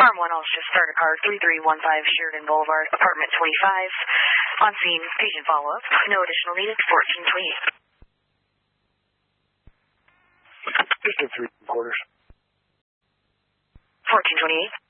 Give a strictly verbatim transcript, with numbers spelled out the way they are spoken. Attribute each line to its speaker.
Speaker 1: Alarm one, I'll just start a car, three three one five Sheridan Boulevard, apartment twenty-five. On scene, patient follow-up. No additional needed, fourteen twenty-eight.
Speaker 2: Just a three quarters.
Speaker 1: fourteen twenty-eight.